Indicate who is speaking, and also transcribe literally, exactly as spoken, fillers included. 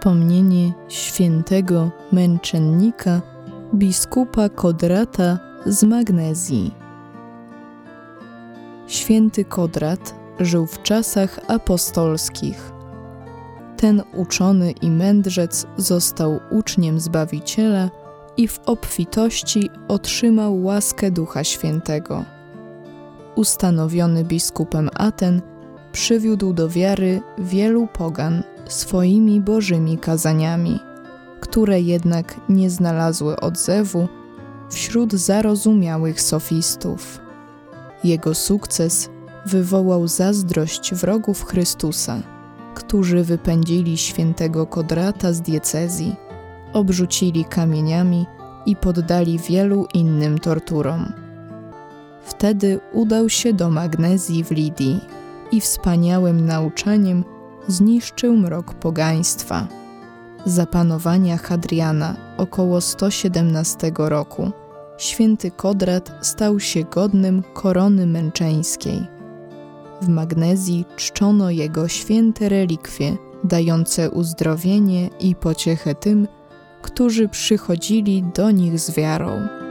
Speaker 1: Wspomnienie świętego męczennika biskupa Kodrata z Magnezji. Święty Kodrat żył w czasach apostolskich. Ten uczony i mędrzec został uczniem Zbawiciela i w obfitości otrzymał łaskę Ducha Świętego. Ustanowiony biskupem Aten, przywiódł do wiary wielu pogan swoimi bożymi kazaniami, które jednak nie znalazły odzewu wśród zarozumiałych sofistów. Jego sukces wywołał zazdrość wrogów Chrystusa, którzy wypędzili świętego Kodrata z diecezji, obrzucili kamieniami i poddali wielu innym torturom. Wtedy udał się do Magnezji w Lidii i wspaniałym nauczaniem zniszczył mrok pogaństwa. Za panowania Hadriana około sto siedemnastego roku święty Kodrat stał się godnym korony męczeńskiej. W Magnezji czczono jego święte relikwie, dające uzdrowienie i pociechę tym, którzy przychodzili do nich z wiarą.